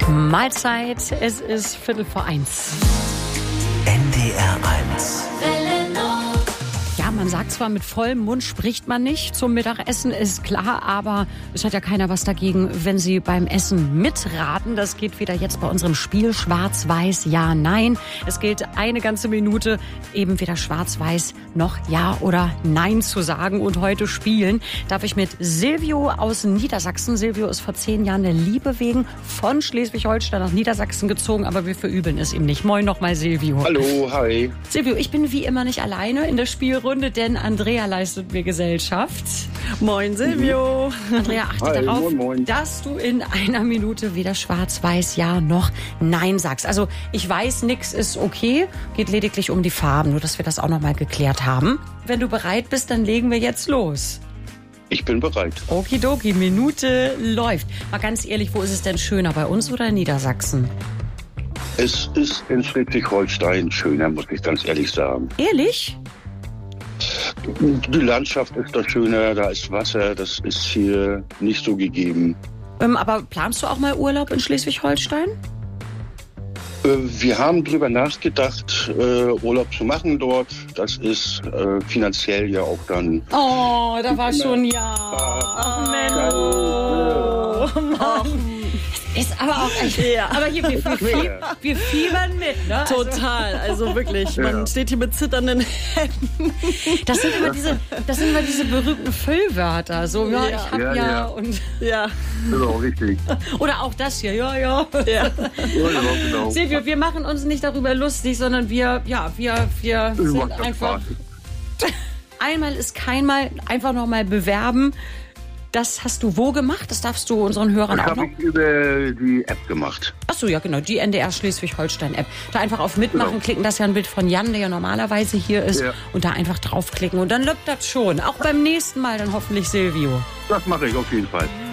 Mahlzeit, es ist 1:15. NDR 1. Ja, man sagt zwar, mit vollem Mund spricht man nicht zum Mittagessen, ist klar, aber es hat ja keiner was dagegen, wenn Sie beim Essen mitraten. Das geht wieder jetzt bei unserem Spiel Schwarz-Weiß, Ja, Nein. Es gilt eine ganze Minute, eben weder Schwarz-Weiß noch Ja oder Nein zu sagen. Und heute spielen darf ich mit Silvio aus Niedersachsen. Silvio ist vor 10 Jahren der Liebe wegen von Schleswig-Holstein nach Niedersachsen gezogen, aber wir verübeln es ihm nicht. Moin nochmal, Silvio. Hallo, hi. Silvio, ich bin wie immer nicht alleine in der Spielrunde, denn Andrea leistet mir Gesellschaft. Moin Silvio. Andrea, achte Hi, darauf, moin, moin. dass du in einer Minute weder Schwarz-Weiß, Ja noch Nein sagst. Also ich weiß, nix ist okay, geht lediglich um die Farben, nur dass wir das auch noch mal geklärt haben. Wenn du bereit bist, dann legen wir jetzt los. Ich bin bereit. Okidoki, Minute läuft. Mal ganz ehrlich, wo ist es denn schöner, bei uns oder in Niedersachsen? Es ist in Schleswig-Holstein schöner, muss ich ganz ehrlich sagen. Ehrlich? Die Landschaft ist da schöner, da ist Wasser, das ist hier nicht so gegeben. Aber planst du auch mal Urlaub in Schleswig-Holstein? Wir haben drüber nachgedacht, Urlaub zu machen dort. Das ist finanziell ja auch dann... Oh, da war schon Ja. Ach Menno. Oh Mann. Ist aber auch echt. Ja. Aber hier, wir fiebern mit, ne? Total, also wirklich. Man steht hier mit zitternden Händen. Das sind immer diese berühmten Füllwörter. So, ja, Ja. ich hab Ja, ja, ja. und. Ja. Genau, richtig. Oder auch das hier, ja. Ja. Genau. Silvio, wir machen uns nicht darüber lustig, sondern wir sind Macht das einfach. Spaß. Einmal ist keinmal, einfach nochmal bewerben. Das hast du wo gemacht? Das darfst du unseren Hörern Das auch noch. habe ich über die App gemacht. Achso, ja genau, die NDR Schleswig-Holstein-App. Da einfach auf Mitmachen Genau. klicken, das ist ja ein Bild von Jan, der ja normalerweise hier ist. Ja. Und da einfach draufklicken und dann läuft das schon. Auch beim nächsten Mal dann hoffentlich Silvio. Das mache ich auf jeden Fall.